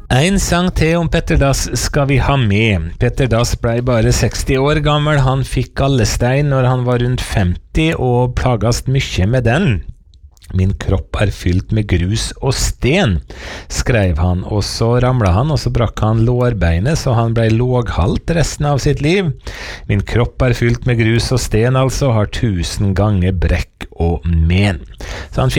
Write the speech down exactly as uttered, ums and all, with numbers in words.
En sang til om Petter Dass skal vi ha med. Petter Dass ble bare seksti år gammel. Han fikk gallestein når han var rundt femti og plagast mye med den. Min kropp er fylt med grus og sten, skrev han, og så ramlet han, og så brakk han lårbeinet, så han ble låghalt resten av sitt liv. Min kropp er fylt med grus og sten, altså har tusen ganger brekk og men. Så han fikk